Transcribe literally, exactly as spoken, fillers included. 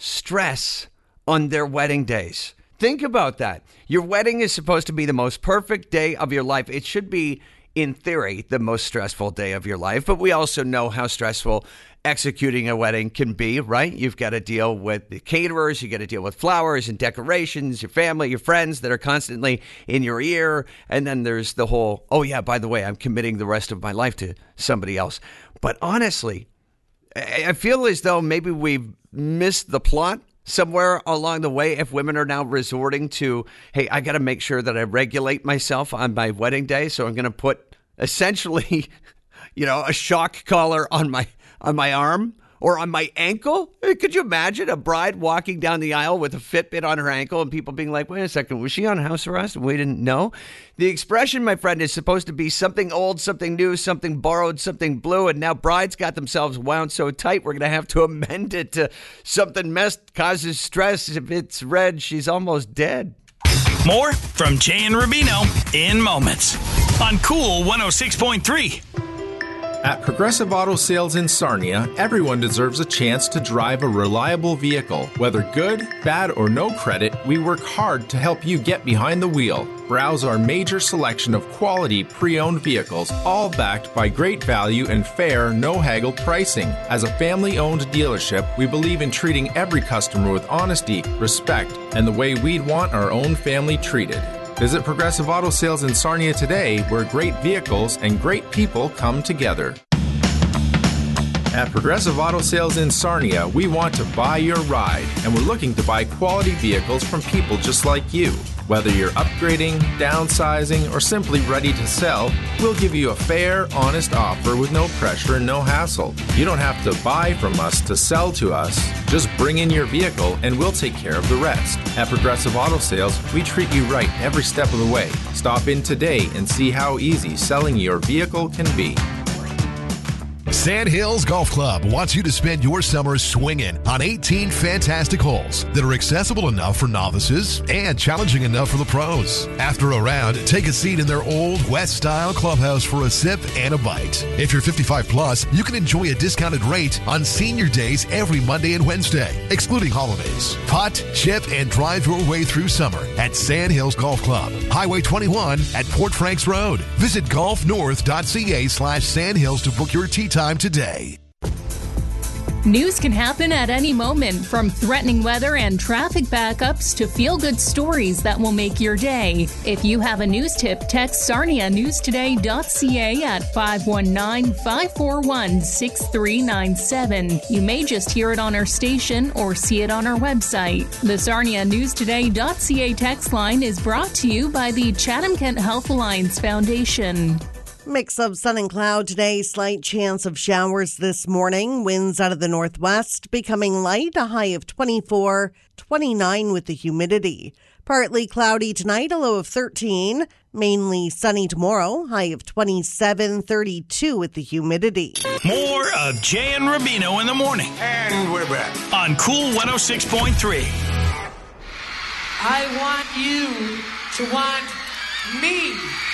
stress on their wedding days. Think about that. Your wedding is supposed to be the most perfect day of your life. It should be, in theory, the most stressful day of your life. But we also know how stressful executing a wedding can be, right? You've got to deal with the caterers. You got to deal with flowers and decorations, your family, your friends that are constantly in your ear. And then there's the whole, oh, yeah, by the way, I'm committing the rest of my life to somebody else. But honestly, I feel as though maybe we've missed the plot somewhere along the way if women are now resorting to, hey, I got to make sure that I regulate myself on my wedding day. So I'm going to put essentially, you know, a shock collar on my on my arm or on my ankle. Could you imagine a bride walking down the aisle with a Fitbit on her ankle and people being like, wait a second, was she on house arrest? We didn't know. The expression, my friend, is supposed to be something old, something new, something borrowed, something blue. And now brides got themselves wound so tight, we're going to have to amend it to something messed causes stress. If it's red, she's almost dead. More from Jay and Rubino in moments on Cool one oh six point three. At Progressive Auto Sales in Sarnia, everyone deserves a chance to drive a reliable vehicle. Whether good, bad, or no credit, we work hard to help you get behind the wheel. Browse our major selection of quality pre-owned vehicles, all backed by great value and fair, no-haggle pricing. As a family-owned dealership, we believe in treating every customer with honesty, respect, and the way we'd want our own family treated. Visit Progressive Auto Sales in Sarnia today, where great vehicles and great people come together. At Progressive Auto Sales in Sarnia, we want to buy your ride, and we're looking to buy quality vehicles from people just like you. Whether you're upgrading, downsizing, or simply ready to sell, we'll give you a fair, honest offer with no pressure and no hassle. You don't have to buy from us to sell to us. Just bring in your vehicle and we'll take care of the rest. At Progressive Auto Sales, we treat you right every step of the way. Stop in today and see how easy selling your vehicle can be. Sandhills Golf Club wants you to spend your summer swinging on eighteen fantastic holes that are accessible enough for novices and challenging enough for the pros. After a round, take a seat in their old West-style clubhouse for a sip and a bite. If you're fifty-five plus, you can enjoy a discounted rate on senior days every Monday and Wednesday, excluding holidays. Putt, chip, and drive your way through summer at Sandhills Golf Club, Highway twenty-one at Port Franks Road. Visit golfnorth.ca slash sandhills to book your tee time today. News can happen at any moment, from threatening weather and traffic backups to feel-good stories that will make your day. If you have a news tip, text sarnia news today dot c a at five one nine, five four one, six three nine seven. You may just hear it on our station or see it on our website. The sarnia news today dot c a text line is brought to you by the Chatham-Kent Health Alliance Foundation. Mix of sun and cloud today, slight chance of showers this morning. Winds out of the northwest becoming light, a high of twenty-four, twenty-nine with the humidity. Partly cloudy tonight, a low of thirteen. Mainly sunny tomorrow, high of twenty-seven, thirty-two with the humidity. More of Jay and Rubino in the morning. And we're back on Cool one oh six point three. I want you to want me.